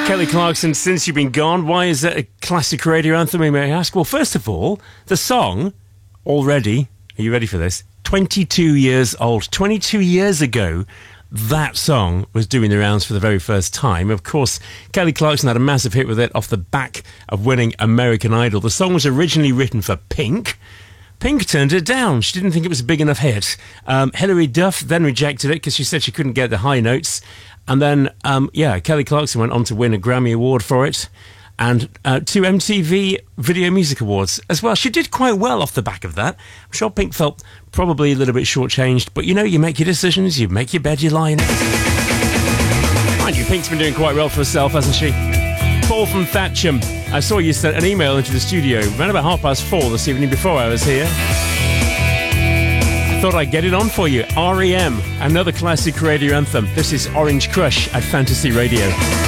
Kelly Clarkson, Since You've Been Gone. Why is that a classic radio anthem, you may ask? Well, first of all, the song, already, are you ready for this? 22 years old. 22 years ago, that song was doing the rounds for the very first time. Of course, Kelly Clarkson had a massive hit with it off the back of winning American Idol. The song was originally written for Pink. Pink turned it down. She didn't think it was a big enough hit. Hilary Duff then rejected it because she said she couldn't get the high notes. And then, Kelly Clarkson went on to win a Grammy Award for it and 2 MTV Video Music Awards as well. She did quite well off the back of that. I'm sure Pink felt probably a little bit shortchanged, but you know, you make your decisions, you make your bed, you lie in it. Mind you, Pink's been doing quite well for herself, hasn't she? Paul from Thatcham, I saw you sent an email into the studio around about 4:30 this evening before I was here. I thought I'd get it on for you. R.E.M., another classic radio anthem. This is Orange Crush at Fantasy Radio.